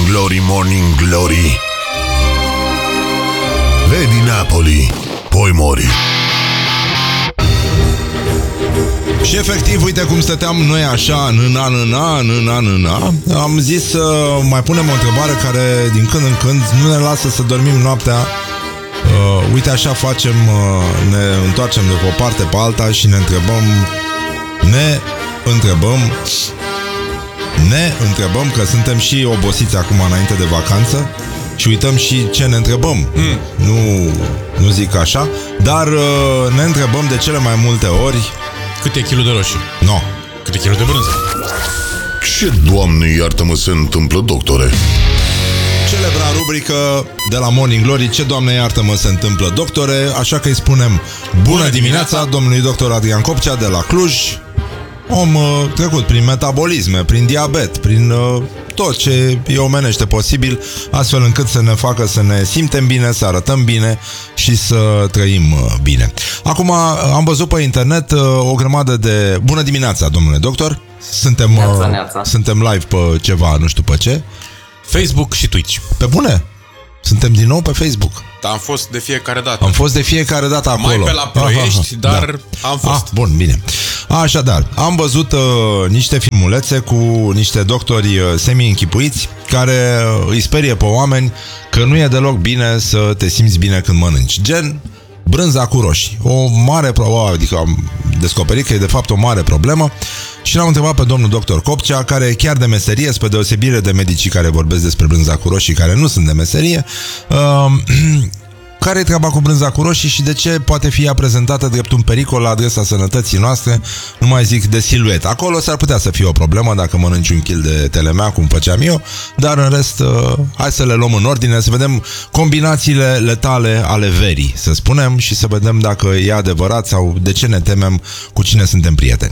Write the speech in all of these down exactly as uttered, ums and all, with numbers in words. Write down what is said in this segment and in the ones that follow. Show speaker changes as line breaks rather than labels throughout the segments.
glory, morning glory. Vedi Napoli, poi mori.
Și efectiv, uite cum stăteam noi așa, nâna, nâna, nâna, nâna. Am zis să mai punem o întrebare care din când în când nu ne lasă să dormim noaptea. uh, Uite așa facem, uh, ne întoarcem de pe o parte pe alta și ne întrebăm Ne întrebăm Ne întrebăm că suntem și obosiți acum înainte de vacanță și uităm și ce ne întrebăm. mm. Nu, nu zic așa, dar uh, ne întrebăm de cele mai multe ori:
cât e kilul de roșii?
No.
Cât e kilul de brânză?
Ce, Doamne, iartă-mă, se întâmplă, doctore?
Celebra rubrică de la Morning Glory: ce, Doamne, iartă-mă, se întâmplă, doctore? Așa că îi spunem bună dimineața domnului doctor Adrian Copcea de la Cluj. Om uh, trecut prin metabolisme, prin diabet, prin uh, tot ce e omenește posibil, astfel încât să ne facă să ne simtem bine, să arătăm bine și să trăim uh, bine. Acum am văzut pe internet uh, o grămadă de... Bună dimineața, domnule doctor. Suntem, uh,
neața, neața.
Suntem live pe ceva, nu știu pe ce.
Facebook și Twitch.
Pe bune? Suntem din nou pe Facebook.
Dar am fost de fiecare dată.
Am fost de fiecare dată acolo.
Mai pe la Ploiești,
aha, aha,
dar
da.
am fost.
Ah, bun, bine. Așadar, am văzut uh, niște filmulețe cu niște doctori uh, semi-închipuiți care uh, îi sperie pe oameni că nu e deloc bine să te simți bine când mănânci. Gen brânza cu roșii. O mare problemă, adică am descoperit că e de fapt o mare problemă și l-am întrebat pe domnul doctor Copcea, care e chiar de meserie, spre deosebire de medicii care vorbesc despre brânza cu roșii, care nu sunt de meserie. Uh, Care e treaba cu brânza cu roșii și de ce poate fi ea prezentată drept un pericol la adresa sănătății noastre, nu mai zic de siluet. Acolo s-ar putea să fie o problemă dacă mănânci un kil de telemea, cum făceam eu, dar în rest, uh, hai să le luăm în ordine, să vedem combinațiile letale ale verii, să spunem, și să vedem dacă e adevărat sau de ce ne temem, cu cine suntem prieteni.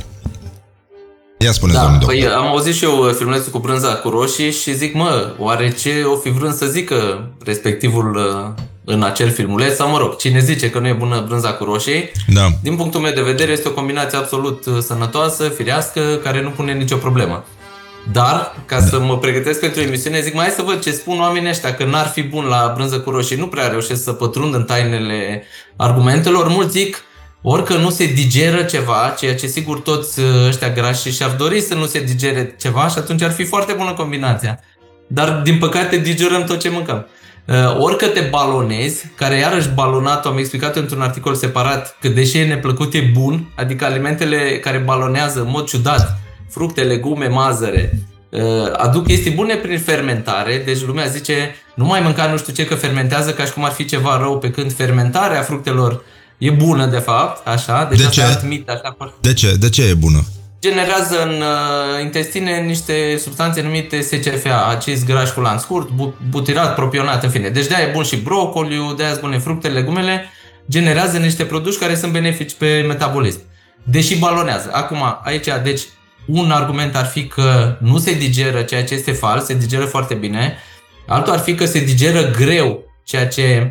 Ia spuneți,
da,
domnul doctor.
Păi am auzit și eu filmulețul cu brânza cu roșii și zic, mă, oare ce o fi vrând să zică respectivul în acel filmuleț? Sau mă rog, cine zice că nu e bună brânza cu roșii?
Da.
Din punctul meu de vedere este o combinație absolut sănătoasă, firească, care nu pune nicio problemă. Dar, ca da. să mă pregătesc pentru emisiune, zic, mai hai să văd ce spun oamenii ăștia, că n-ar fi bun la brânză cu roșii. Nu prea reușesc să pătrund în tainele argumentelor. Mulți zic orică nu se digeră ceva, ceea ce sigur toți ăștia grași și-ar dori să nu se digere ceva și atunci ar fi foarte bună combinația. Dar din păcate digerăm tot ce mâncăm. Orică te balonezi, care iarăși balonat, am explicat într-un articol separat că deși e neplăcut e bun, adică alimentele care balonează în mod ciudat, fructe, legume, mazăre, aduc chestii bune prin fermentare, deci lumea zice nu mai mânca nu știu ce că fermentează ca și cum ar fi ceva rău, pe când fermentarea fructelor e bună, de fapt, așa. Deci
de ce?
Admit, așa,
De ce? De ce e bună?
Generează în uh, intestine niște substanțe numite S C F A, acizi grași cu lanț scurt, butirat, propionat, în fine. Deci de-aia e bun și brocoliu, de-aia sunt bune fructele, legumele, generează niște produși care sunt benefici pe metabolism. Deși balonează. Acum, aici, deci, un argument ar fi că nu se digeră, ceea ce este fals, se digeră foarte bine. Altul ar fi că se digeră greu, ceea ce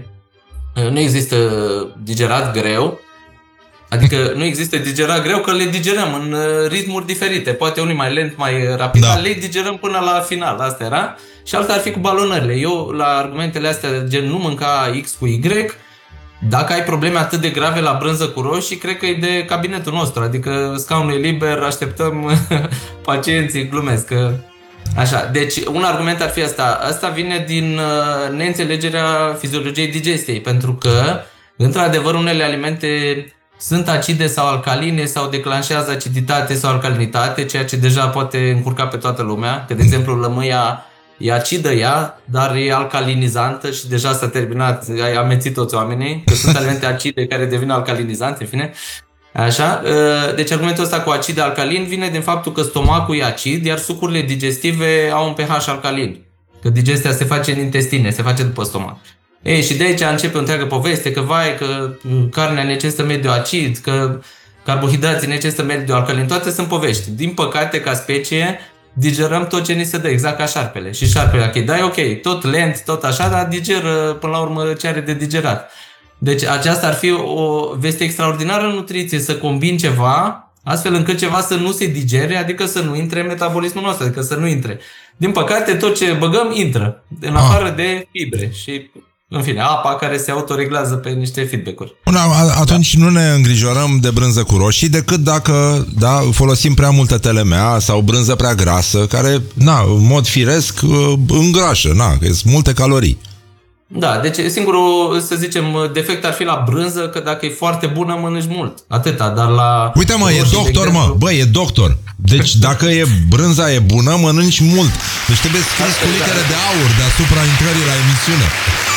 nu există digerat greu, adică nu există digerat greu, că le digerăm în ritmuri diferite. Poate unii mai lent, mai rapid, da. Dar le digerăm până la final, asta era. Și alta ar fi cu balonările. Eu, la argumentele astea, gen nu mânca X cu Y, dacă ai probleme atât de grave la brânză cu roșii, cred că e de cabinetul nostru, adică scaunul e liber, așteptăm pacienții, glumesc, că... Așa, deci un argument ar fi asta. Asta vine din uh, neînțelegerea fiziologiei digestiei, pentru că, într-adevăr, unele alimente sunt acide sau alcaline sau declanșează aciditate sau alcalinitate, ceea ce deja poate încurca pe toată lumea. Că, de exemplu, lămâia e acidă ea, dar e alcalinizantă și deja s-a terminat, ai amețit toți oamenii, că sunt alimente acide care devin alcalinizante, în fine. Așa? Deci argumentul ăsta cu acid alcalin vine din faptul că stomacul e acid, iar sucurile digestive au un pH alcalin. Că digestia se face în intestine, se face după stomac. Ei, și de aici începe o întreagă poveste, că vai, că carnea necesită mediu acid, că carbohidrații necesită mediu alcalin, toate sunt povești. Din păcate, ca specie, digerăm tot ce ni se dă, exact ca șarpele. Și șarpele, ok, da, e ok, tot lent, tot așa, dar digeră până la urmă ce are de digerat. Deci aceasta ar fi o veste extraordinară în nutriție, să combini ceva astfel încât ceva să nu se digere, adică să nu intre în metabolismul nostru, adică să nu intre. din păcate, tot ce băgăm intră, în afară de fibre și, în fine, apa care se autoreglează pe niște feedback-uri.
Bun, atunci da. Nu ne îngrijorăm de brânză cu roșii decât dacă da, folosim prea multă T L M A sau brânză prea grasă, care, na, în mod firesc, îngrașă, na, că sunt multe calorii.
Da, deci singurul, să zicem, defect ar fi la brânză, că dacă e foarte bună, mănânci mult. Atâta, dar la...
Uite mă, e doctor, mă, bă, e doctor. Deci dacă e brânza e bună, mănânci mult. Deci trebuie scris cu litere de aur deasupra intrării la emisiune.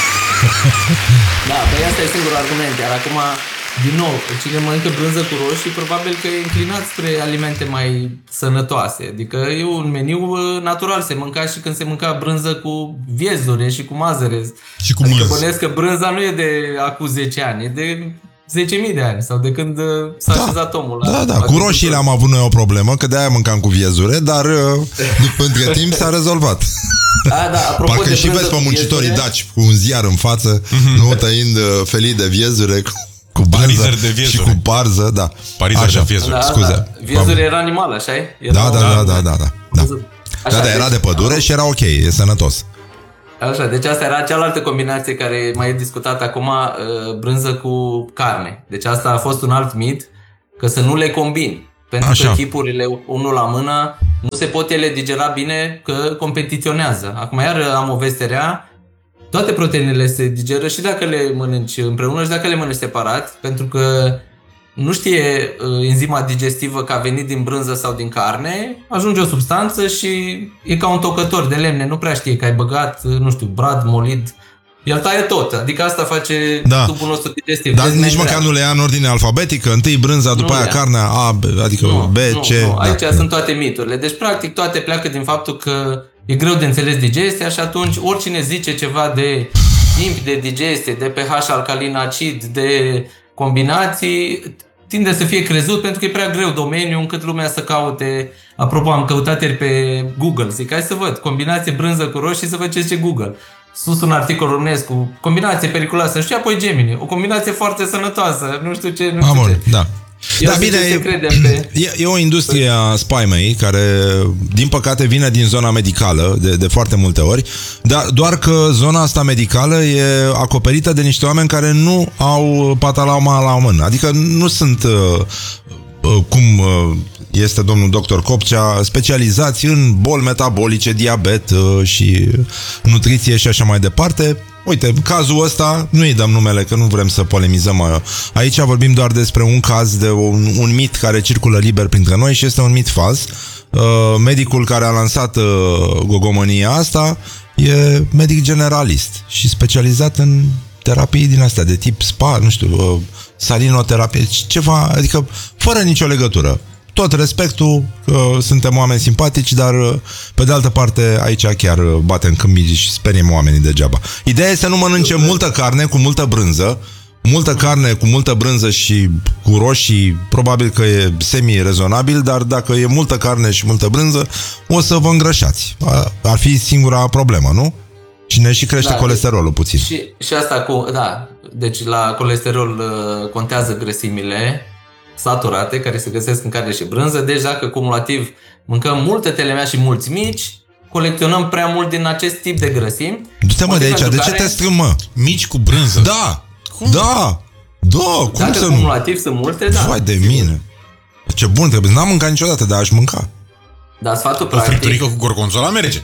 Da, băi, asta e singurul argument. Iar acum, din nou, cine mănâncă brânză cu roșii, probabil că e înclinat spre alimente mai sănătoase. Adică e un meniu natural. Se mânca și când se mânca brânză cu viezure și cu mazăre.
Și cu
adică
mânz.
bănesc că brânza nu e de acum zece ani, e de zece mii de ani sau de când s-a
da.
așezat omul.
Da, da, cu roșiile am avut noi o problemă, că de-aia mâncam cu viezure, dar după între timp s-a rezolvat.
A, da, apropo
parcă
de
și vezi pe muncitorii
viezure,
daci cu un ziar în față, mm-hmm. nu tăind felii de viezure cu, cu brânză
de
și cu parză, da.
Parizer
așa.
de viezure.
Da,
Scuze.
Da. Viezure era animal, așa-i? Era
da, da, da, da, da, da, da.
Așa,
da, da, era
deci,
de pădure și era ok, e sănătos.
Așa, deci asta era cealaltă combinație care mai e discutată acum, brânză cu carne. Deci asta a fost un alt mit, că să nu le combini. Pentru Așa. că chipurile unul la mână nu se pot ele digera bine, că competiționează. Acum iar am o veste rea, toate proteinele se digeră și dacă le mănânci împreună și dacă le mănânci separat, pentru că nu știe enzima digestivă că a venit din brânză sau din carne, ajunge o substanță și e ca un tocător de lemne, nu prea știe că ai băgat, nu știu, brad, molid, el taie tot, adică asta face da. tubul nostru digestiv.
Dar nici măcar nu le ia în ordine alfabetică, întâi brânza, după nu aia carnea, A, B, adică
nu,
B,
nu,
C.
Nu. Aici
da.
sunt toate miturile, deci practic toate pleacă din faptul că e greu de înțeles digestia și atunci oricine zice ceva de timp de digestie, de pH alcalin acid, de combinații, tinde să fie crezut pentru că e prea greu domeniul încât lumea să caute. Apropo, am căutat ieri pe Google, zic, hai să văd, combinație brânză cu roșii, să văd ce zice Google. Sus un articol românesc cu combinație periculoasă, și apoi Gemini, o combinație foarte sănătoasă, nu știu ce, nu știu
Amor,
ce.
Da.
Eu
da, bine, e,
pe...
e, e o industrie a spaimei care, din păcate, vine din zona medicală de, de foarte multe ori, dar doar că zona asta medicală e acoperită de niște oameni care nu au patalauma la mână. Adică nu sunt, uh, uh, cum uh, este domnul doctor Copcea, specializați în boli metabolice, diabet uh, și nutriție și așa mai departe. Uite, cazul ăsta, nu îi dăm numele, că nu vrem să polemizăm. Aici vorbim doar despre un caz de un, un mit care circulă liber printre noi și este un mit fals. Uh, medicul care a lansat uh, gogomania asta e medic generalist și specializat în terapii din astea, de tip spa, nu știu, uh, salinoterapie, ceva, adică fără nicio legătură. Tot respectul, că suntem oameni simpatici, dar pe de altă parte aici chiar batem câmpii și speriem oamenii degeaba. Ideea este să nu mănânce multă carne cu multă brânză, multă carne cu multă brânză și cu roșii, probabil că e semi-rezonabil, dar dacă e multă carne și multă brânză, o să vă îngrășați. Ar fi singura problemă, nu? Și ne și crește da, colesterolul puțin.
Și, și asta cu, da, deci la colesterol contează grăsimile saturate care se găsesc în carne și brânză, deci dacă cumulativ mâncăm multe T L M A și mulți mici, colecționăm prea mult din acest tip de grăsimi.
Du-te mă de aici, de ce te strâng, mă?
Mici cu brânză?
Da! Cum? Da! Da! Cum
dacă
să
cumulativ
nu?
sunt multe, da.
Vai de mine! Ce bun, trebuie, n-am mâncat niciodată, dar aș mânca.
Dar sfatul
o
practic...
fripturică cu gorgonzola merge.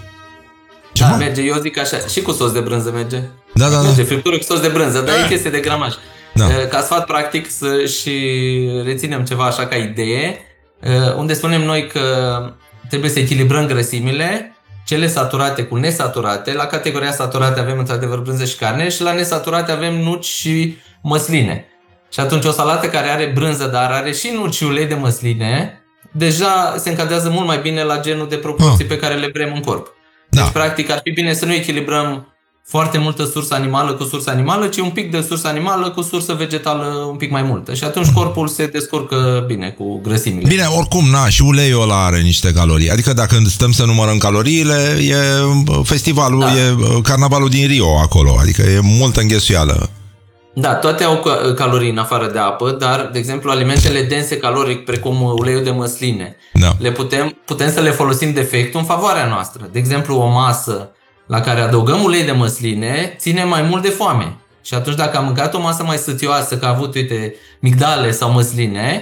Ce da, mă? merge, eu zic așa, și cu sos de brânză merge.
Da, da,
merge,
da.
friptură cu sos de brânză, dar e chestie de gramaj.
Da.
Ca sfat practic să și reținem ceva așa ca idee, unde spunem noi că trebuie să echilibrăm grăsimile, cele saturate cu nesaturate. La categoria saturate avem într-adevăr brânză și carne și la nesaturate avem nuci și măsline. Și atunci o salată care are brânză, dar are și nuci și ulei de măsline, deja se încadrează mult mai bine la genul de proporții ah. pe care le vrem în corp. Deci da. practic ar fi bine să nu echilibrăm foarte multă sursă animală cu sursă animală, ci un pic de sursă animală cu sursă vegetală un pic mai multă. Și atunci corpul se descurcă bine cu grăsimile.
Bine, oricum, na, și uleiul ăla are niște calorii. Adică dacă stăm să numărăm caloriile, e festivalul, da. e carnavalul din Rio acolo. Adică e multă înghesuială.
Da, toate au calorii în afară de apă, dar, de exemplu, alimentele dense caloric, precum uleiul de măsline,
Da.
le putem, putem să le folosim defectul în favoarea noastră. De exemplu, o masă la care adăugăm ulei de măsline ține mai mult de foame. Și atunci dacă am mâncat o masă mai sățioasă, că a avut, uite, migdale sau măsline,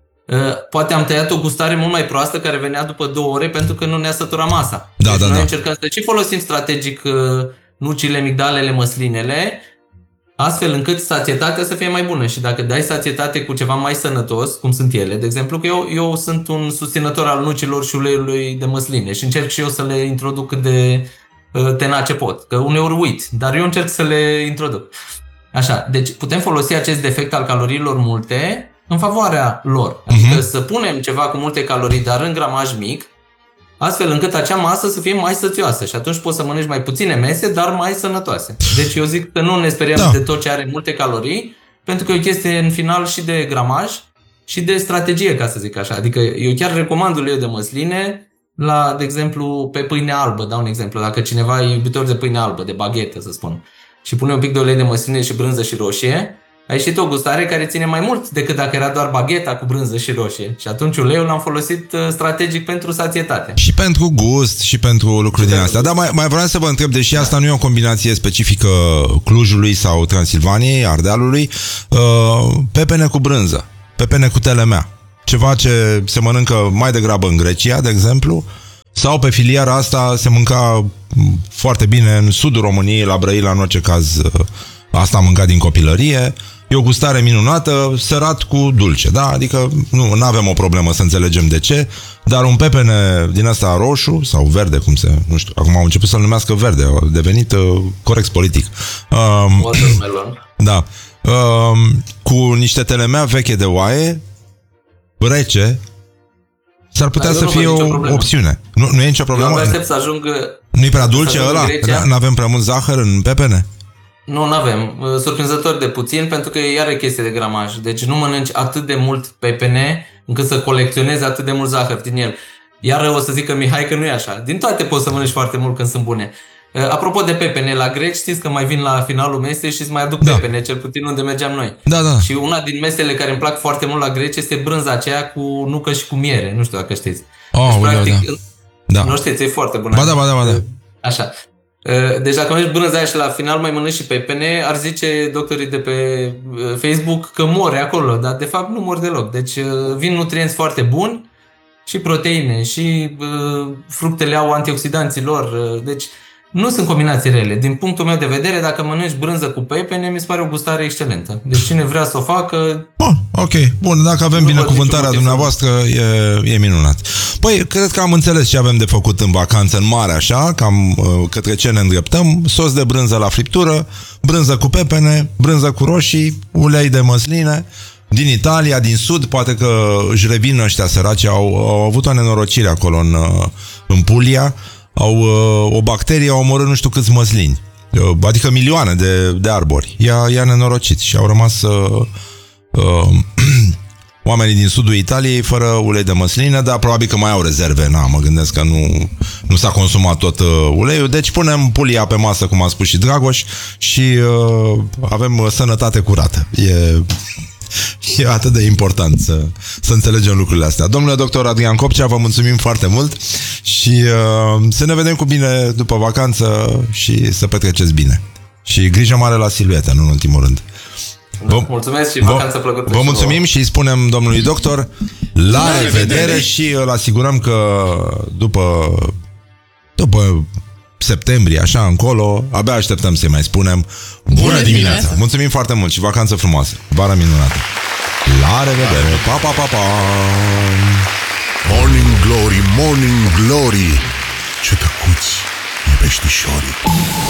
poate am tăiat o gustare mult mai proastă care venea după două ore pentru că nu ne-a săturat masa.
Da,
deci
da,
noi
da.
încercăm să și folosim strategic nucile, migdalele, măslinele, astfel încât sațietatea să fie mai bună. Și dacă dai sațietate cu ceva mai sănătos, cum sunt ele, de exemplu, că eu, eu sunt un susținător al nucilor și uleiului de măsline și încerc și eu să le introduc cât de uh, tenace pot, că uneori uit, dar eu încerc să le introduc. Așa, deci putem folosi acest defect al caloriilor multe în favoarea lor. Adică uh-huh. să punem ceva cu multe calorii, dar în gramaj mic, astfel încât acea masă să fie mai sățioasă și atunci poți să mănânci mai puține mese, dar mai sănătoase. Deci eu zic că nu ne speriem da. de tot ce are multe calorii, pentru că e o chestie în final și de gramaj și de strategie, ca să zic așa. Adică eu chiar recomand uleiul de măsline la, de exemplu, pe pâine albă, dau un exemplu. Dacă cineva e iubitor de pâine albă, de baghetă, să spun, și pune un pic de ulei de măsline și brânză și roșie, a ieșit o gustare care ține mai mult decât dacă era doar bagheta cu brânză și roșie. Și atunci uleiul l-am folosit strategic pentru sațietate.
Și pentru gust și pentru lucruri din astea. Dar mai, mai vreau să vă întreb, deși asta nu e o combinație specifică Clujului sau Transilvaniei, Ardealului, uh, pepene cu brânză, pepene cu telemea. Ceva ce se mănâncă mai degrabă în Grecia, de exemplu, sau pe filiera asta se mânca foarte bine în sudul României, la Brăila, în orice caz. Asta am mâncat din copilărie. E o gustare minunată, sărat cu dulce, da? Adică nu avem o problemă să înțelegem de ce, dar un pepene din asta roșu sau verde, cum se, nu știu, acum au început să-l numească verde, a devenit uh, corect politic. Um, da. Um, cu niște telemea veche de oaie, rece, s-ar putea
dar
să fie o
problemă.
opțiune. Nu, nu e nicio problemă?
Eu aștept să ajung...
Nu-i prea dulce ăla? Nu avem prea mult zahăr în pepene?
Nu, nu avem. Surprinzător de puțin, pentru că e iară chestie de gramaj. Deci nu mănânci atât de mult pepene încât să colecționezi atât de mult zahăr din el. Iar o să zică Mihai că nu e așa. Din toate poți să mănânci foarte mult când sunt bune. Apropo de pepene, la greci știți că mai vin la finalul mesei și îți mai aduc da. pepene, cel puțin unde mergeam noi.
Da, da.
Și una din mesele care îmi plac foarte mult la greci este brânza aceea cu nucă și cu miere. Nu știu dacă știți.
Oh,
deci, practic,
da. Da.
Nu știți, e foarte bună.
Ba da, ba da, ba da.
Așa. Deci dacă mergi brânza aia și la final mai mănânci și pepene, ar zice doctorii de pe Facebook că mori acolo, dar de fapt nu mor deloc. Deci vin nutrienți foarte buni și proteine și uh, fructele au antioxidanții lor. Deci nu sunt combinații rele. Din punctul meu de vedere, dacă mănânci brânză cu pepene, mi se pare o gustare excelentă. Deci cine vrea să o facă...
Bun, ok. Bun, dacă avem binecuvântarea dumneavoastră, e, e minunat. Păi, cred că am înțeles ce avem de făcut în vacanță în mare, așa, cam către ce ne îndreptăm. Sos de brânză la friptură, brânză cu pepene, brânză cu roșii, ulei de măsline. Din Italia, din sud, poate că își revin ăștia săraci, au, au avut o nenorocire acolo în, în Puglia. Au, uh, o bacterie a omorât nu știu câți măslini, uh, adică milioane de, de arbori. I-a, i-a nenorocit și au rămas uh, uh, oamenii din sudul Italiei fără ulei de măsline, dar probabil că mai au rezerve. Na, mă gândesc că nu, nu s-a consumat tot uh, uleiul. Deci punem Puglia pe masă, cum a spus și Dragoș, și uh, avem uh, sănătate curată. E... E atât de important să, să înțelegem lucrurile astea. Domnule doctor Adrian Copcea, vă mulțumim foarte mult și uh, să ne vedem cu bine după vacanță și să petreceți bine. Și grijă mare la siluete, nu în ultimul rând.
Vă, mulțumesc și vacanță plăcută.
Vă mulțumim și îi spunem domnului doctor la, la revedere, revedere și îl asigurăm că după după septembrie, așa încolo, abia așteptăm să-i mai spunem bună, bună dimineața. dimineața! Mulțumim foarte mult și vacanță frumoasă, vară minunată. La revedere, pa, pa, pa, pa!
Morning Glory, Morning Glory, ce tăcuți e peștișorii!